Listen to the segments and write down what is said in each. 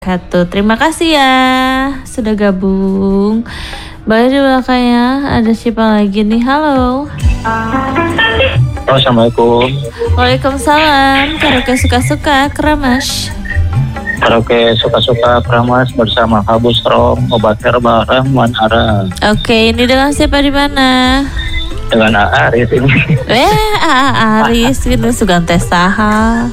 Terima kasih ya sudah gabung. Baik, di belakangnya ada siapa lagi nih? Halo. Assalamualaikum. Waalaikumsalam. Karaoke suka-suka Kramas. Karaoke suka-suka Kramas bersama Habu Strong, obat herbal Rahman Ara. Oke, ini dengan siapa di mana? Dengan Aris ini. Aris ini Sugante saha.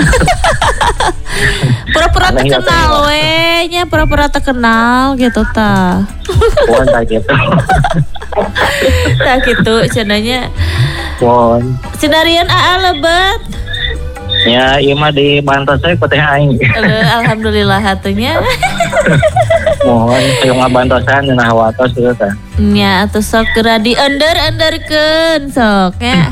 Pura-pura terkenal nya pura-pura terkenal gitu ta. Won tak gitu. Tak gitu cenanya. Won. Cenarian lebet. Ya, ieu mah di bantos saya teh aing. Alhamdulillah hatunya. Mohon yang ngabantosan dina hawatos gitu tah. Nya atuh sok geura di ender-enderkeun sok ya.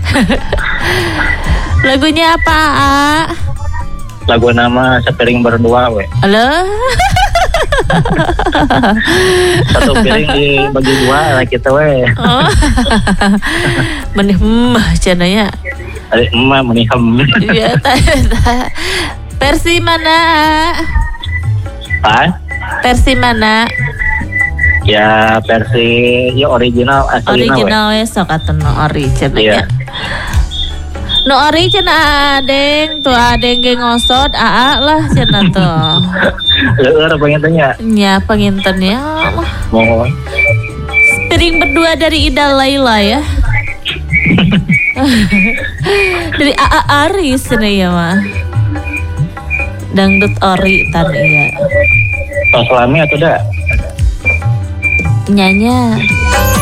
Lagunya apa, A? Lagu nama Sepiring Berdua we. Halo. Satu piring dibagi dua lah kita we. Oh. Menih cenanya. Ari emak menihem. Iya ta. Versi mana? Versi mana? Ya versi original asli. Original we sok atuh no ori cenanya. Iya. No ori cenah adeng tuh adeng ge ngosot aa lah cenah tuh. Leueur pengintennya. Nya pengintennya. Mohon. Piring Berdua dari Ida Laila ya. Dari AA Aris nih ya mah. Dangdut ori tadi ya. Tos lami atau dah? Nyanya.